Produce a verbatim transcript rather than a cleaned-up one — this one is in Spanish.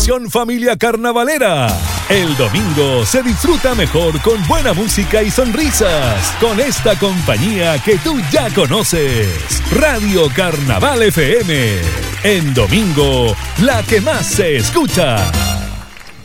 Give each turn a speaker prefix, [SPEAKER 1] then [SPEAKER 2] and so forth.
[SPEAKER 1] Familia Carnavalera. El domingo se disfruta mejor con buena música y sonrisas, con esta compañía que tú ya conoces. Radio Carnaval F M. En domingo, la que más se escucha.